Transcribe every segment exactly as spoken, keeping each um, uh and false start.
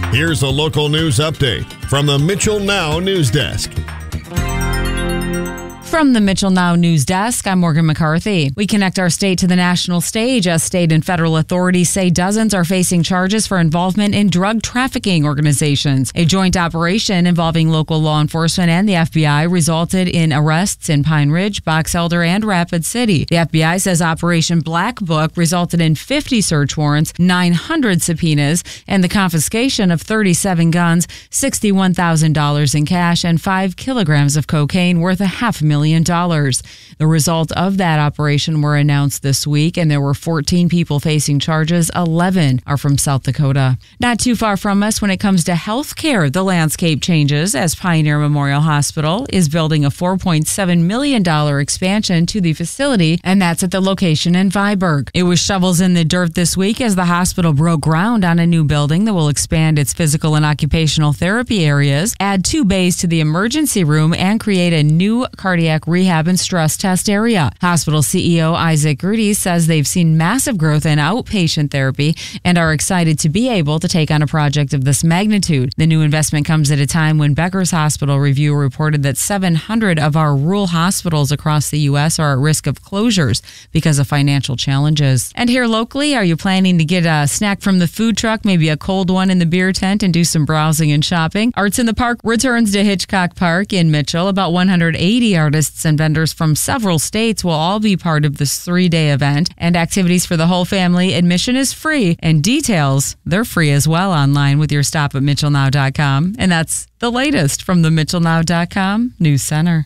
Here's a local news update from the Mitchell Now News Desk. From the Mitchell Now News Desk, I'm Morgan McCarthy. We connect our state to the national stage as state and federal authorities say dozens are facing charges for involvement in drug trafficking organizations. A joint operation involving local law enforcement and the F B I resulted in arrests in Pine Ridge, Box Elder, and Rapid City. The F B I says Operation Black Book resulted in fifty search warrants, nine hundred subpoenas, and the confiscation of thirty-seven guns, sixty-one thousand dollars in cash, and five kilograms of cocaine worth a half million dollars. The result of that operation were announced this week, and there were fourteen people facing charges. eleven are from South Dakota. Not too far from us when it comes to health care, the landscape changes as Pioneer Memorial Hospital is building a four point seven million dollars expansion to the facility, and that's at the location in Viborg. It was shovels in the dirt this week as the hospital broke ground on a new building that will expand its physical and occupational therapy areas, add two bays to the emergency room, and create a new cardiac rehab and stress test area. Hospital C E O Isaac Grudy says they've seen massive growth in outpatient therapy and are excited to be able to take on a project of this magnitude. The new investment comes at a time when Becker's Hospital Review reported that seven hundred of our rural hospitals across the U S are at risk of closures because of financial challenges. And here locally, are you planning to get a snack from the food truck, maybe a cold one in the beer tent, and do some browsing and shopping? Arts in the Park returns to Hitchcock Park in Mitchell. About one hundred eighty artists and vendors from several states will all be part of this three-day event, and activities for the whole family. Admission is free, and details, they're free as well online with your stop at mitchell now dot com. And that's the latest from the mitchell now dot com News Center.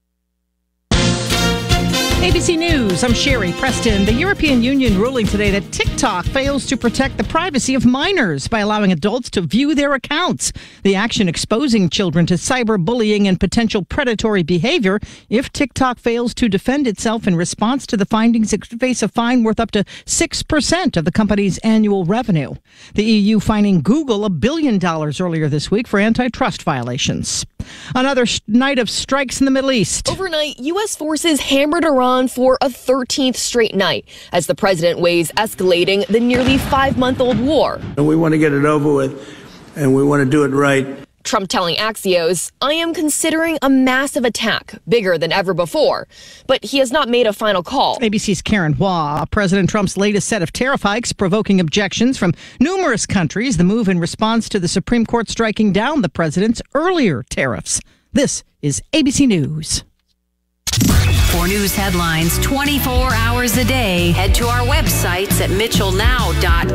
A B C News, I'm Sherry Preston. The European Union ruling today that TikTok fails to protect the privacy of minors by allowing adults to view their accounts. The action exposing children to cyberbullying and potential predatory behavior. If TikTok fails to defend itself in response to the findings, it could face a fine worth up to six percent of the company's annual revenue. The E U fining Google a billion dollars earlier this week for antitrust violations. Another sh- night of strikes in the Middle East. Overnight, U S forces hammered Iran for a thirteenth straight night as the president weighs escalating the nearly five-month-old war. And we want to get it over with, and we want to do it right. Trump telling Axios, I am considering a massive attack, bigger than ever before. But he has not made a final call. A B C's Karen Hua. President Trump's latest set of tariff hikes provoking objections from numerous countries. The move in response to the Supreme Court striking down the president's earlier tariffs. This is A B C News. For news headlines twenty-four hours a day, head to our websites at mitchell now dot com.